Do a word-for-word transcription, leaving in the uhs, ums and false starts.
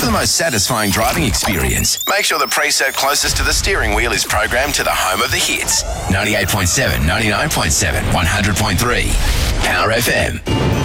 the most satisfying driving experience, make sure the preset closest to the steering wheel is programmed to the home of the hits. ninety-eight point seven, ninety-nine point seven, one hundred point three. Power F M.